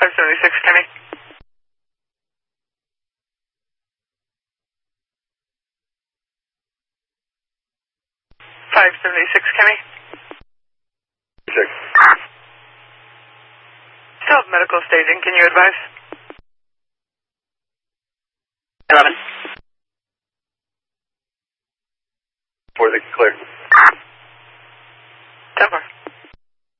576, Kenny. 576, Kenny. 6. Still have medical staging, can you advise? 11. 46 clear.